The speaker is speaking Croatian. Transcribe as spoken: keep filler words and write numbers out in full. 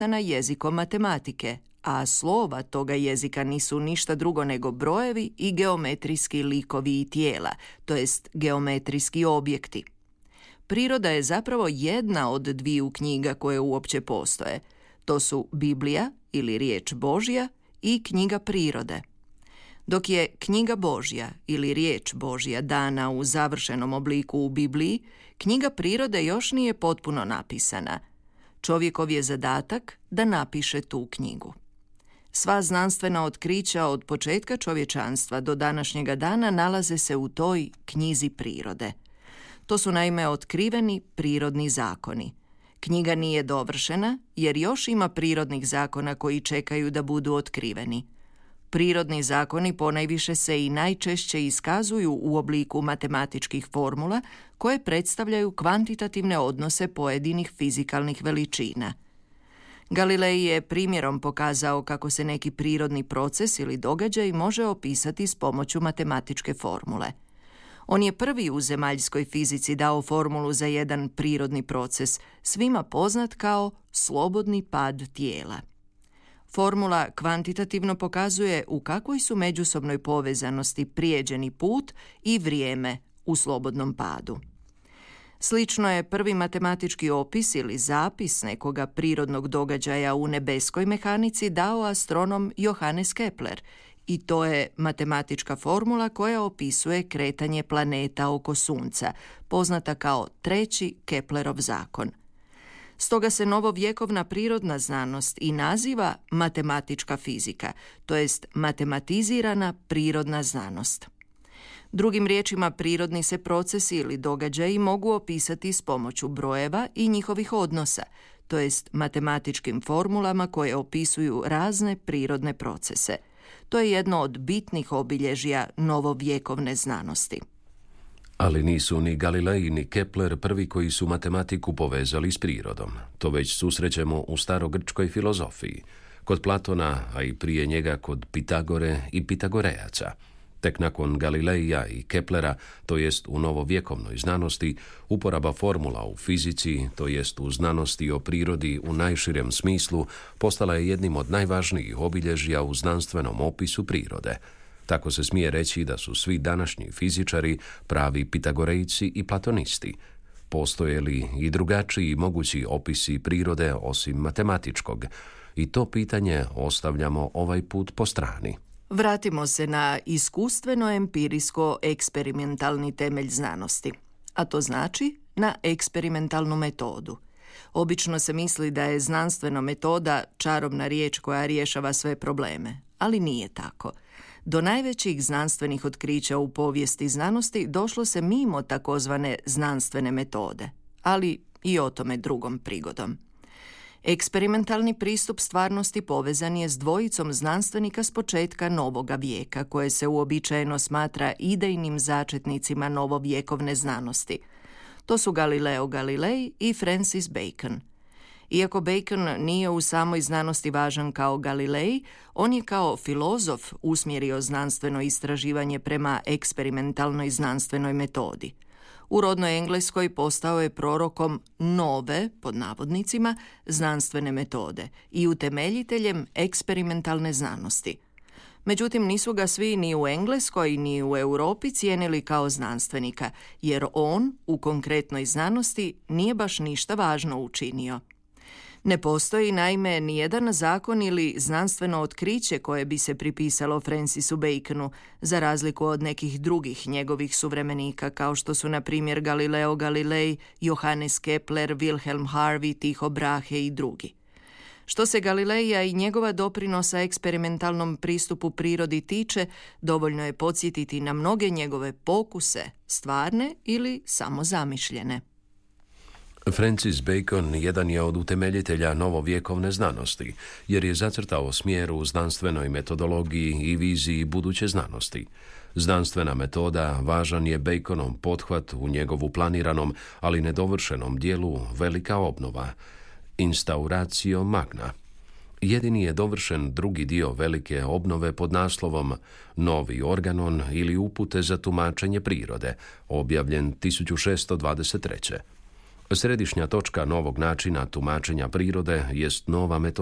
pisana jezikom matematike, a slova toga jezika nisu ništa drugo nego brojevi i geometrijski likovi i tijela, to jest geometrijski objekti. Priroda je zapravo jedna od dviju knjiga koje uopće postoje. To su Biblija ili riječ Božja i knjiga prirode. Dok je knjiga Božja ili riječ Božja dana u završenom obliku u Bibliji, knjiga prirode još nije potpuno napisana. Čovjekov je zadatak da napiše tu knjigu. Sva znanstvena otkrića od početka čovječanstva do današnjega dana nalaze se u toj knjizi prirode. To su naime otkriveni prirodni zakoni. Knjiga nije dovršena jer još ima prirodnih zakona koji čekaju da budu otkriveni. Prirodni zakoni ponajviše se i najčešće iskazuju u obliku matematičkih formula koje predstavljaju kvantitativne odnose pojedinih fizikalnih veličina. Galilej je primjerom pokazao kako se neki prirodni proces ili događaj može opisati s pomoću matematičke formule. On je prvi u zemaljskoj fizici dao formulu za jedan prirodni proces, svima poznat kao slobodni pad tijela. Formula kvantitativno pokazuje u kakvoj su međusobnoj povezanosti prijeđeni put i vrijeme u slobodnom padu. Slično je prvi matematički opis ili zapis nekoga prirodnog događaja u nebeskoj mehanici dao astronom Johannes Kepler, i to je matematička formula koja opisuje kretanje planeta oko Sunca, poznata kao treći Keplerov zakon. Stoga se novovjekovna prirodna znanost i naziva matematička fizika, to jest matematizirana prirodna znanost. Drugim riječima, prirodni se procesi ili događaji mogu opisati s pomoću brojeva i njihovih odnosa, to jest matematičkim formulama koje opisuju razne prirodne procese. To je jedno od bitnih obilježja novovjekovne znanosti. Ali nisu ni Galilej ni Kepler prvi koji su matematiku povezali s prirodom. To već susrećemo u starogrčkoj filozofiji, kod Platona, a i prije njega kod Pitagore i Pitagorejaca. Tek nakon Galileja i Keplera, to jest u novovjekovnoj znanosti, uporaba formula u fizici, to jest u znanosti o prirodi u najširem smislu, postala je jednim od najvažnijih obilježja u znanstvenom opisu prirode. Tako se smije reći da su svi današnji fizičari pravi pitagorejci i platonisti. Postoje li i drugačiji mogući opisi prirode osim matematičkog? I to pitanje ostavljamo ovaj put po strani. Vratimo se na iskustveno-empirijsko-eksperimentalni temelj znanosti, a to znači na eksperimentalnu metodu. Obično se misli da je znanstvena metoda čarobna riječ koja rješava sve probleme, ali nije tako. Do najvećih znanstvenih otkrića u povijesti znanosti došlo se mimo takozvane znanstvene metode, ali i o tome drugom prigodom. Eksperimentalni pristup stvarnosti povezan je s dvojicom znanstvenika s početka novoga vijeka, koje se uobičajeno smatra idejnim začetnicima novovjekovne znanosti. To su Galileo Galilei i Francis Bacon. Iako Bacon nije u samoj znanosti važan kao Galilei, on je kao filozof usmjerio znanstveno istraživanje prema eksperimentalnoj znanstvenoj metodi. U rodnoj Engleskoj postao je prorokom nove, pod navodnicima, znanstvene metode i utemeljiteljem eksperimentalne znanosti. Međutim, nisu ga svi ni u Engleskoj ni u Europi cijenili kao znanstvenika, jer on u konkretnoj znanosti nije baš ništa važno učinio. Ne postoji naime nijedan zakon ili znanstveno otkriće koje bi se pripisalo Francisu Baconu, za razliku od nekih drugih njegovih suvremenika kao što su na primjer Galileo Galilei, Johannes Kepler, Wilhelm Harvey, Tycho Brahe i drugi. Što se Galileja i njegova doprinosa eksperimentalnom pristupu prirodi tiče, dovoljno je podsjetiti na mnoge njegove pokuse, stvarne ili samo zamišljene. Francis Bacon jedan je od utemeljitelja novovjekovne znanosti, jer je zacrtao smjer u znanstvenoj metodologiji i viziji buduće znanosti. Znanstvena metoda važan je Baconov pothvat u njegovu planiranom, ali nedovršenom dijelu velika obnova, Instauratio Magna. Jedini je dovršen drugi dio velike obnove pod naslovom Novi organon ili upute za tumačenje prirode, objavljen tisuću šesto dvadeset treće. Središnja točka novog načina tumačenja prirode jest nova metodologija